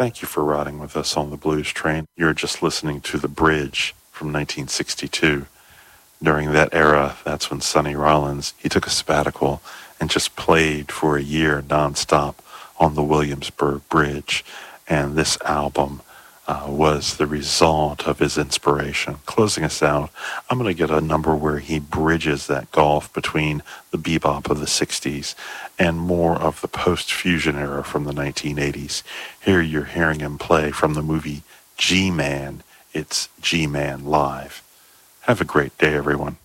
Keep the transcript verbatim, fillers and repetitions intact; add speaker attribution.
Speaker 1: Thank you for riding with us on the Blues Train. You're just listening to The Bridge from nineteen sixty-two. During that era, that's when Sonny Rollins, he took a sabbatical and just played for a year nonstop on the Williamsburg Bridge. And this album uh, was the result of his inspiration. Closing us out, I'm going to get a number where he bridges that gulf between the bebop of the sixties and more of the post-fusion era from the nineteen eighties. Here you're hearing him play from the movie G-Man. It's G-Man Live. Have a great day, everyone.